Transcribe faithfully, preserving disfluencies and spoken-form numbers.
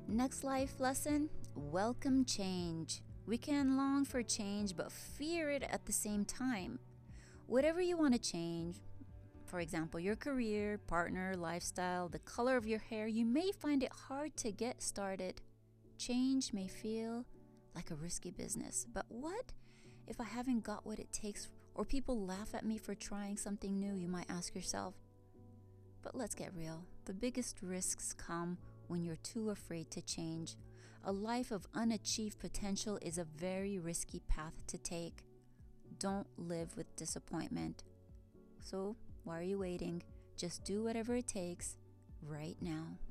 Next life lesson: welcome change. We can long for change but fear it at the same time. Whatever you want to change, for example, your career, partner, lifestyle, the color of your hair, you may find it hard to get started. Change may feel like a risky business, but what if I haven't got what it takes, or people laugh at me for trying something new, you might ask yourself. But let's get real. The biggest risks come when you're too afraid to change. A life of unachieved potential is a very risky path to take. Don't live with disappointment. So, why are you waiting? Just do whatever it takes right now.